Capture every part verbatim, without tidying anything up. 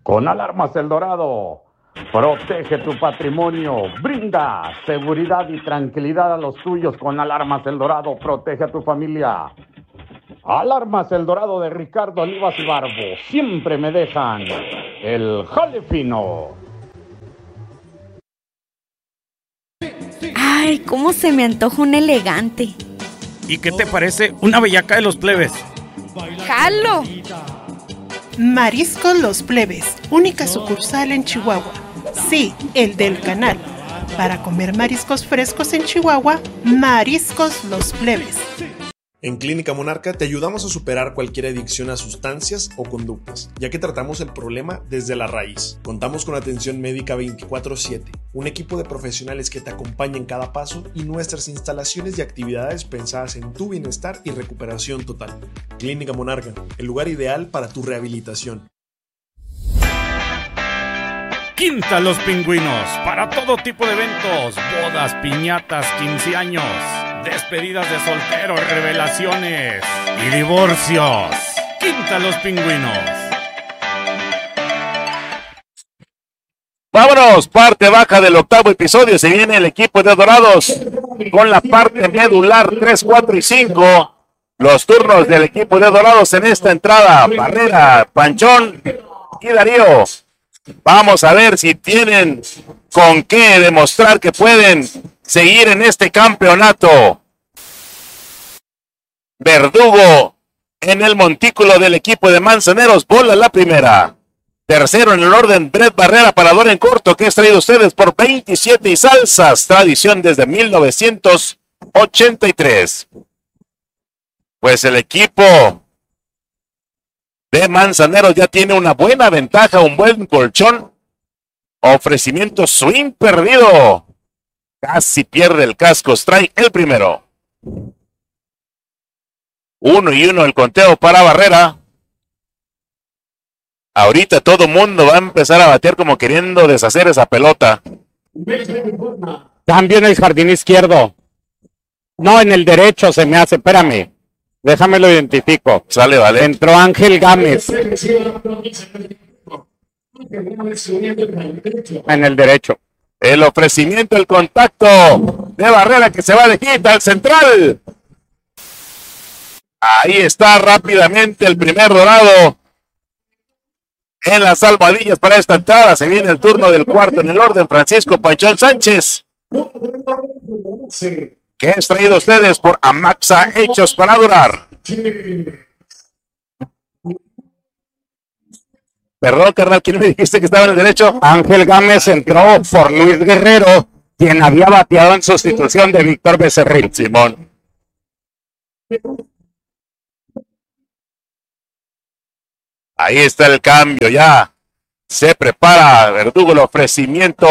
Con Alarmas El Dorado, protege tu patrimonio, brinda seguridad y tranquilidad a los tuyos. Con Alarmas El Dorado, protege a tu familia. Alarmas El Dorado de Ricardo Olivas y Barbo, siempre me dejan el jale fino. Ay, cómo se me antoja un elegante. ¿Y qué te parece una bellaca de los plebes? ¡Jalo! Mariscos Los Plebes, única sucursal en Chihuahua. Sí, el del canal. Para comer mariscos frescos en Chihuahua, Mariscos Los Plebes. En Clínica Monarca te ayudamos a superar cualquier adicción a sustancias o conductas, ya que tratamos el problema desde la raíz. Contamos con atención médica veinticuatro siete, un equipo de profesionales que te acompaña en cada paso y nuestras instalaciones y actividades pensadas en tu bienestar y recuperación total. Clínica Monarca, el lugar ideal para tu rehabilitación. Quinta Los Pingüinos, para todo tipo de eventos, bodas, piñatas, quince años, despedidas de soltero, revelaciones y divorcios. Quinta Los Pingüinos. Vámonos, parte baja del octavo episodio. Se viene el equipo de Dorados con la parte medular tres, cuatro y cinco. Los turnos del equipo de Dorados en esta entrada: Barrera, Panchón y Darío. Vamos a ver si tienen con qué demostrar que pueden seguir en este campeonato. Verdugo en el montículo del equipo de Manzaneros, bola la primera. Tercero en el orden, Brett Barrera, parador en corto, que es traído a ustedes por veintisiete y Salsas, tradición desde mil novecientos ochenta y tres. Pues el equipo de Manzaneros ya tiene una buena ventaja, un buen colchón. Ofrecimiento swing perdido. Casi pierde el casco, strike el primero. Uno y uno el conteo para Barrera. Ahorita todo mundo va a empezar a batear como queriendo deshacer esa pelota. Cambio en el jardín izquierdo. No, en el derecho se me hace, espérame. Déjame lo identifico. Sale, vale. Entró Ángel Gámez. En el derecho. El ofrecimiento, el contacto de Barrera que se va de hit al central. Ahí está rápidamente el primer Dorado en las almohadillas para esta entrada. Se viene el turno del cuarto en el orden. Francisco Panchón Sánchez, que es traído a ustedes por Amaxa, hechos para durar. Perdón, carnal, ¿quién me dijiste que estaba en el derecho? Ángel Gámez entró por Luis Guerrero, quien había bateado en sustitución de Víctor Becerril. Simón. Ahí está el cambio ya. Se prepara Verdugo, el ofrecimiento.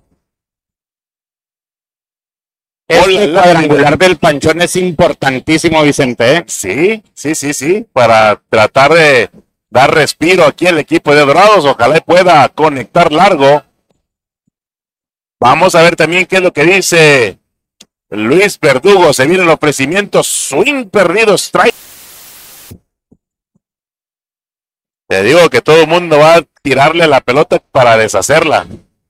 Este cuadrangular del Panchón es importantísimo, Vicente, ¿eh? Sí, sí, sí, sí. Para tratar de dar respiro aquí al equipo de Dorados. Ojalá pueda conectar largo. Vamos a ver también qué es lo que dice Luis Verdugo. Se viene el ofrecimiento. Swing perdido, strike. Te digo que todo el mundo va a tirarle la pelota para deshacerla.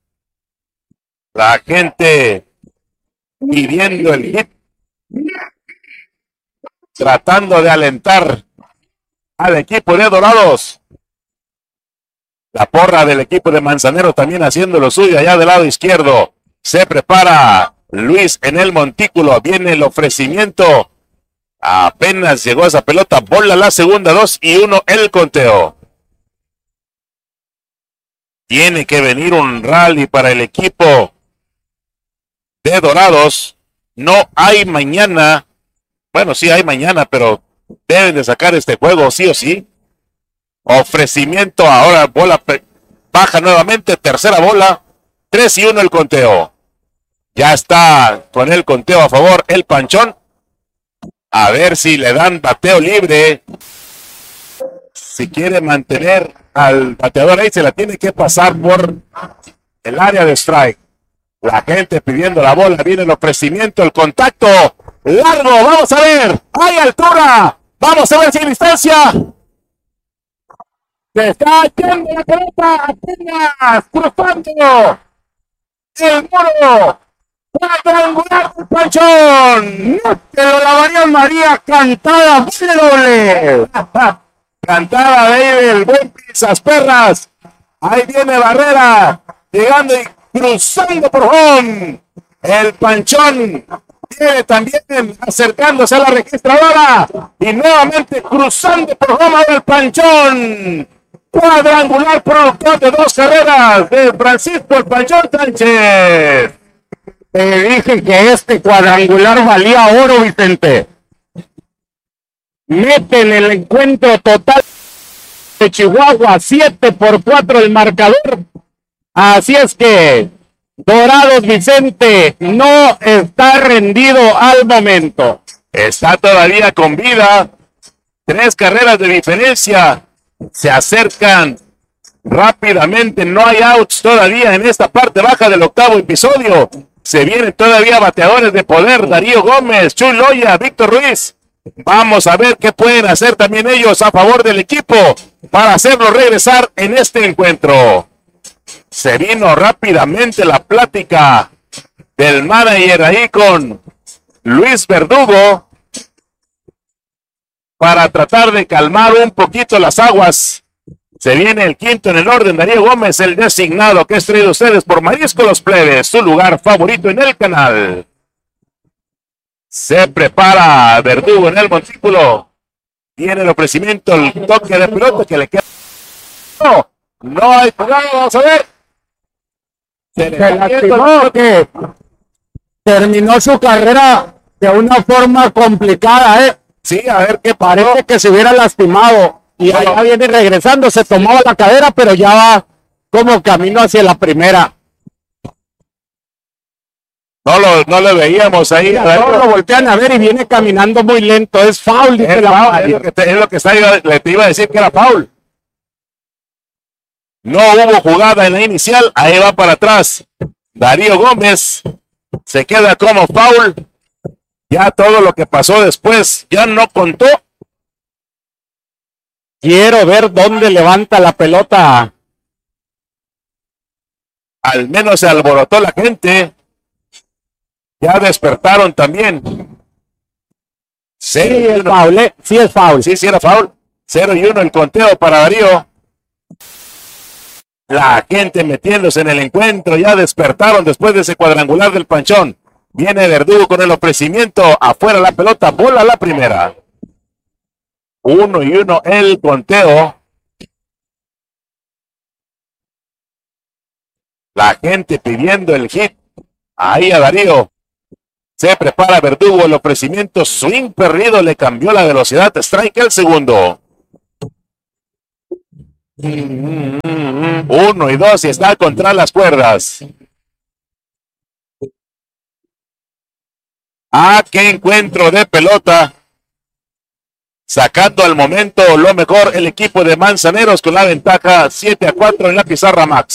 La gente pidiendo el hit, tratando de alentar al equipo de Dorados. La porra del equipo de Manzanero también haciendo lo suyo allá del lado izquierdo. Se prepara Luis en el montículo. Viene el ofrecimiento. Apenas llegó esa pelota. Bola la segunda, dos y uno el conteo. Tiene que venir un rally para el equipo de Dorados. No hay mañana. Bueno, sí hay mañana, pero deben de sacar este juego sí o sí. Ofrecimiento ahora, bola baja nuevamente, tercera bola, tres y uno el conteo. Ya está con el conteo a favor el Panchón. A ver si le dan bateo libre. Si quiere mantener al bateador ahí, se la tiene que pasar por el área de strike. La gente pidiendo la bola, viene el ofrecimiento, el contacto largo, vamos a ver, hay altura, vamos a ver si hay distancia. Se está yendo la pelota apenas cruzando el muro. Cuadrangular del Panchón. No te lo lavarían, María. Cantada doble. Cantada de el buen Pizzas Perras. Ahí viene Barrera. Llegando y cruzando por home. El Panchón viene también acercándose a la registradora. Y nuevamente cruzando por home ahora el Panchón. Cuadrangular productor de dos carreras de Francisco el Panchón Sánchez. Te dije que este cuadrangular valía oro, Vicente. Mete en el encuentro total de Chihuahua, siete por cuatro el marcador. Así es que Dorados, Vicente, no está rendido al momento. Está todavía con vida. Tres carreras de diferencia. Se acercan rápidamente. No hay outs todavía en esta parte baja del octavo episodio. Se vienen todavía bateadores de poder. Darío Gómez, Chuy Loya, Víctor Ruiz. Vamos a ver qué pueden hacer también ellos a favor del equipo para hacerlo regresar en este encuentro. Se vino rápidamente la plática del manager ahí con Luis Verdugo para tratar de calmar un poquito las aguas. Se viene el quinto en el orden, Darío Gómez, el designado que es traído a ustedes por Marisco Los Plebes, su lugar favorito en el canal. Se prepara Verdugo en el montículo. Tiene el ofrecimiento, el toque de pelota que le queda. No, no hay jugada, vamos a ver. Se le lastimó que terminó su carrera de una forma complicada, ¿eh? Sí, a ver qué parece que se hubiera lastimado. Y bueno, allá viene regresando, se tomaba la cadera, pero ya va como camino hacia la primera. No lo, no lo veíamos ahí. Mira, todos lo voltean a ver y viene caminando muy lento. Es foul, dice es la foul, es lo que, te, es lo que está, le te iba a decir que era foul. No hubo jugada en la inicial, ahí va para atrás. Darío Gómez se queda como foul. Ya todo lo que pasó después ya no contó. Quiero ver dónde levanta la pelota. Al menos se alborotó la gente. Ya despertaron también. Sí, es foul, ¿eh? Sí es foul. Sí, sí era foul. cero y uno el conteo para Darío. La gente metiéndose en el encuentro. Ya despertaron después de ese cuadrangular del Panchón. Viene Verdugo con el ofrecimiento. Afuera la pelota. Bola la primera. Uno y uno el conteo. La gente pidiendo el hit. Ahí a Darío. Se prepara Verdugo. El ofrecimiento. Swing perdido. Le cambió la velocidad. Strike el segundo. Uno y dos y está contra las cuerdas. Ah, qué encuentro de pelota. Sacando al momento lo mejor el equipo de Manzaneros con la ventaja siete a cuatro en la pizarra Max.